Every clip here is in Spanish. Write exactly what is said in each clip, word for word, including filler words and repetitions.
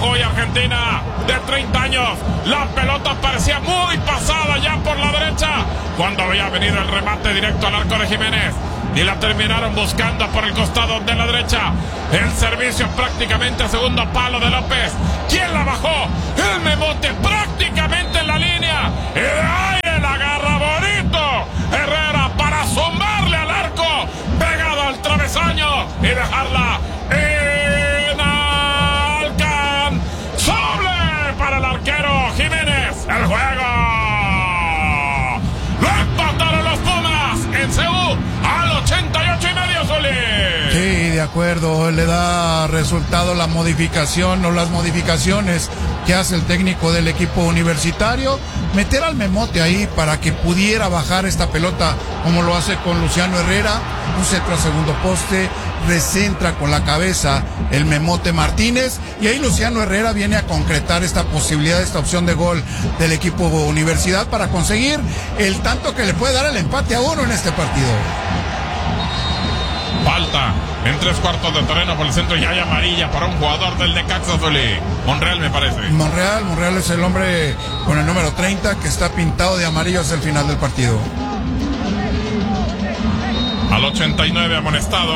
Jujuy, Argentina, de treinta años. La pelota parecía muy pasada ya por la derecha cuando había venido el remate directo al arco de Jiménez. Y la terminaron buscando por el costado de la derecha. El servicio prácticamente a segundo palo de López. ¿Quién la bajó? El Memote prácticamente en la línea. Y de ahí la agarra bonito Herrera para sumarle al arco, pegado al travesaño y dejarla inalcanzable para el arquero Jiménez. El juego lo empataron los Pumas en C U al ochenta y ocho y medio, Zuli. Sí, de acuerdo, le da resultado la modificación o las modificaciones que hace el técnico del equipo universitario, meter al Memote ahí para que pudiera bajar esta pelota como lo hace con Luciano Herrera, un centro a segundo poste, recentra con la cabeza el Memote Martínez y ahí Luciano Herrera viene a concretar esta posibilidad, esta opción de gol del equipo Universidad para conseguir el tanto que le puede dar el empate a uno en este partido. Falta en tres cuartos de terreno por el centro y hay amarilla para un jugador del Necaxa, Zuli. Monreal, me parece. Monreal, Monreal es el hombre con el número treinta que está pintado de amarillo hasta el final del partido. Al ochenta y nueve amonestado.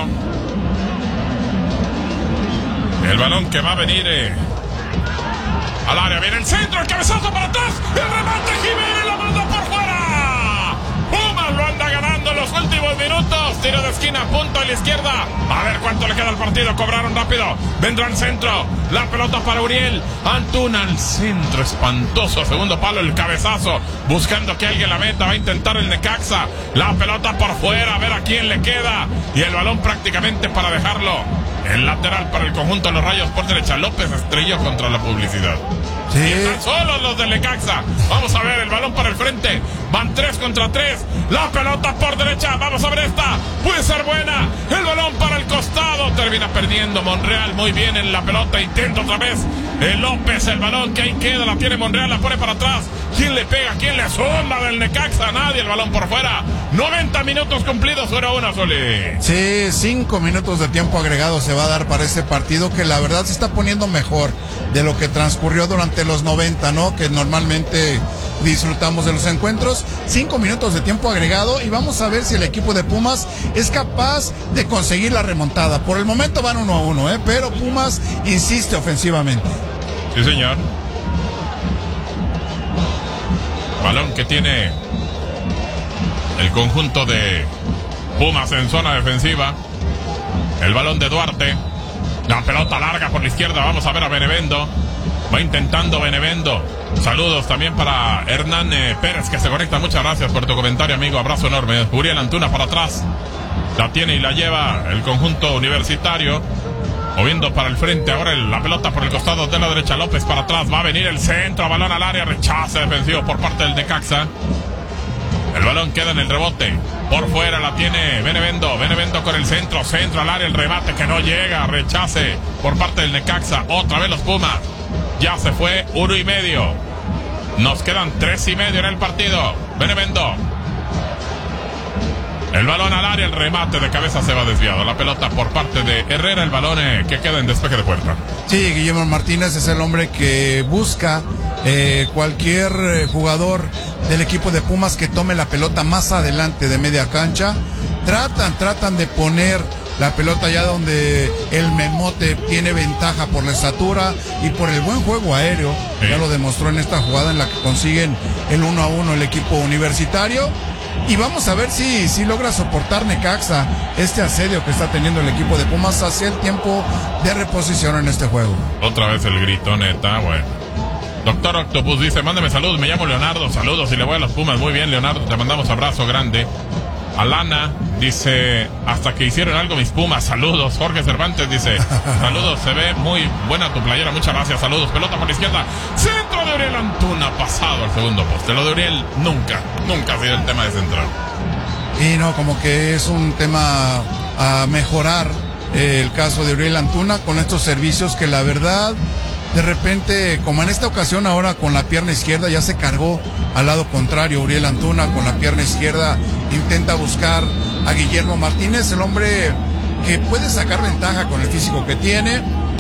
El balón que va a venir eh, al área. Viene el centro, el cabezazo para atrás. El remate, Jiménez la manda por fuera. Pumas lo anda ganando en los últimos minutos. Tiro de esquina, punto a la izquierda. A ver cuánto le queda al partido. Cobraron rápido. Vendrá al centro. La pelota para Uriel Antuna al centro. Espantoso. Segundo palo, el cabezazo. Buscando que alguien la meta. Va a intentar el Necaxa. La pelota por fuera. A ver a quién le queda. Y el balón prácticamente para dejarlo. El lateral para el conjunto de los Rayos por derecha. López estrelló contra la publicidad. Sí. Y están solos los del Necaxa. Vamos a ver el balón para el frente. Van tres contra tres. La pelota por derecha. Vamos a ver esta. Puede ser buena. El balón para el costado. Termina perdiendo Monreal. Muy bien en la pelota. Intenta otra vez. El López, el balón que ahí queda. La tiene Monreal. La pone para atrás. ¿Quién le pega? ¿Quién le zumba del Necaxa? Nadie. El balón por fuera. noventa minutos cumplidos. cero uno, Zuli. Sí, cinco minutos de tiempo agregado se va a dar para este partido que la verdad se está poniendo mejor de lo que transcurrió durante los noventa, ¿no? Que normalmente disfrutamos de los encuentros. Cinco minutos de tiempo agregado y vamos a ver si el equipo de Pumas es capaz de conseguir la remontada. Por el momento van uno a uno, ¿eh? Pero Pumas insiste ofensivamente. Sí, señor. Balón que tiene el conjunto de Pumas en zona defensiva. El balón de Duarte. La pelota larga por la izquierda. Vamos a ver a Benevendo. Va intentando Benevendo. Saludos también para Hernán eh, Pérez que se conecta. Muchas gracias por tu comentario, amigo. Abrazo enorme. Uriel Antuna para atrás. La tiene y la lleva el conjunto universitario. Moviendo para el frente. Ahora el, la pelota por el costado de la derecha. López para atrás. Va a venir el centro. Balón al área. Rechace defensivo por parte del Necaxa. El balón queda en el rebote. Por fuera la tiene Benevendo. Benevendo con el centro. Centro al área. El remate que no llega. Rechace por parte del Necaxa. Otra vez los Pumas. Ya se fue uno y medio. Nos quedan tres y medio en el partido. Benevendo. El balón al área. El remate de cabeza se va desviado. La pelota por parte de Herrera. El balón eh, que queda en despeje de puerta. Sí, Guillermo Martínez es el hombre que busca eh, cualquier eh, jugador del equipo de Pumas que tome la pelota más adelante de media cancha. Tratan, tratan de poner la pelota allá donde el Memote tiene ventaja por la estatura y por el buen juego aéreo. Sí. Ya lo demostró en esta jugada en la que consiguen el uno a uno el equipo universitario. Y vamos a ver si, si logra soportar Necaxa este asedio que está teniendo el equipo de Pumas hacia el tiempo de reposición en este juego. Otra vez el grito, neta, bueno. Doctor Octopus dice, mándame saludos, me llamo Leonardo, saludos y le voy a los Pumas. Muy bien, Leonardo, te mandamos abrazo grande. Alana dice, hasta que hicieron algo mis Pumas, saludos. Jorge Cervantes dice, saludos, se ve muy buena tu playera, muchas gracias, saludos. Pelota por la izquierda, centro de Uriel Antuna, pasado al segundo poste. Lo de Uriel nunca, nunca ha sido el tema de central. Y no, como que es un tema a mejorar eh, el caso de Uriel Antuna con estos servicios que la verdad, de repente, como en esta ocasión ahora con la pierna izquierda, ya se cargó al lado contrario. Uriel Antuna con la pierna izquierda intenta buscar a Guillermo Martínez, el hombre que puede sacar ventaja con el físico que tiene.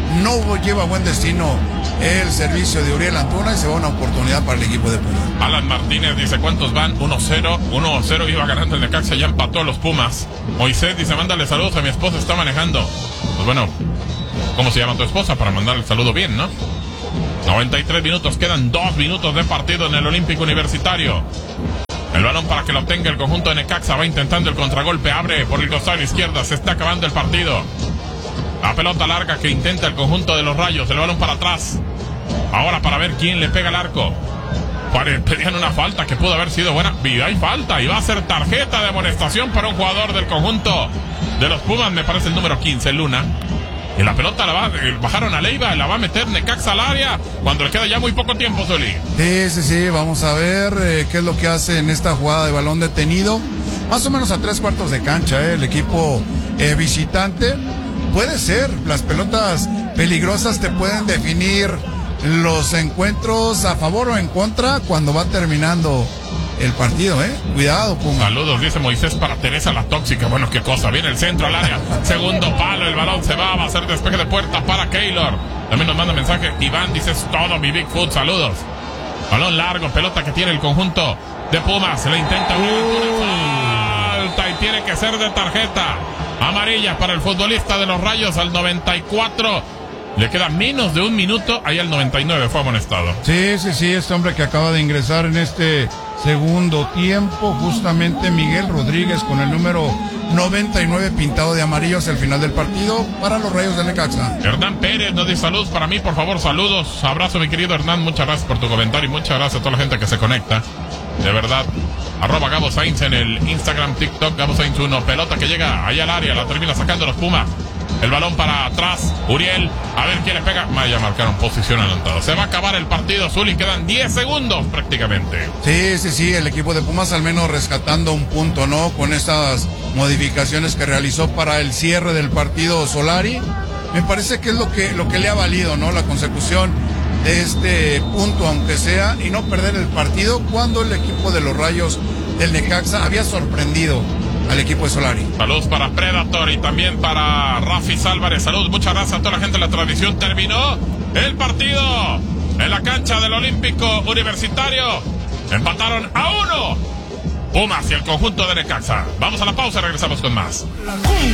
no lleva a buen destino el servicio de Uriel Antuna y se va una oportunidad para el equipo de Pumas. Alan Martínez dice, ¿cuántos van? uno cero, uno cero, iba ganando el Necaxa, ya empató a los Pumas. Moisés dice, mándale saludos a mi esposa, está manejando. Pues bueno, ¿cómo se llama tu esposa? Para mandarle el saludo bien, ¿no? noventa y tres minutos, quedan dos minutos de partido en el Olímpico Universitario. El balón para que lo obtenga el conjunto de Necaxa, va intentando el contragolpe, abre por el costado izquierdo, se está acabando el partido. La pelota larga que intenta el conjunto de los Rayos, el balón para atrás. Ahora para ver quién le pega al arco. Pedían una falta que pudo haber sido buena. Y hay falta y va a ser tarjeta de amonestación para un jugador del conjunto de los Pumas, me parece el número quince, Luna. Y la pelota la va, bajaron a Leiva y la va a meter Necaxa al área cuando le queda ya muy poco tiempo, Zuli. Sí, sí, sí, vamos a ver eh, qué es lo que hace en esta jugada de balón detenido. Más o menos a tres cuartos de cancha, eh, el equipo eh, visitante. Puede ser, las pelotas peligrosas te pueden definir los encuentros a favor o en contra cuando va terminando el partido, ¿eh? Cuidado, Puma. Saludos, dice Moisés, para Teresa la tóxica. Bueno, qué cosa. Viene el centro al área. Segundo palo, el balón se va. Va a ser despeje de puerta para Keylor. También nos manda mensaje Iván, dice, es todo mi Bigfoot. Saludos. Balón largo, pelota que tiene el conjunto de Pumas. Se le intenta una falta y tiene que ser de tarjeta amarilla para el futbolista de los Rayos al noventa y cuatro. Le queda menos de un minuto. Ahí al noventa y nueve fue amonestado. Sí, sí, sí, este hombre que acaba de ingresar en este segundo tiempo, justamente Miguel Rodríguez con el número noventa y nueve pintado de amarillo hacia el final del partido para los Rayos de Necaxa. Hernán Pérez nos dice saludos para mí, por favor, saludos. Abrazo, mi querido Hernán, muchas gracias por tu comentario y muchas gracias a toda la gente que se conecta. De verdad. Arroba Gabo Sainz en el Instagram, TikTok, Gabo Sainz uno. Pelota que llega ahí al área, la termina sacando los Pumas. El balón para atrás, Uriel, a ver quién le pega. Ya marcaron posición adelantada. Se va a acabar el partido, Zuli, quedan diez segundos prácticamente. Sí, sí, sí, el equipo de Pumas al menos rescatando un punto, ¿no? Con estas modificaciones que realizó para el cierre del partido Solari. Me parece que es lo que, lo que le ha valido, ¿no? La consecución de este punto, aunque sea, y no perder el partido cuando el equipo de los Rayos del Necaxa había sorprendido al equipo de Solari. Saludos para Predator y también para Rafi Álvarez. Saludos, muchas gracias a toda la gente de la transmisión. Terminó el partido en la cancha del Olímpico Universitario. Empataron a uno Pumas y el conjunto de Necaxa. Vamos a la pausa y regresamos con más.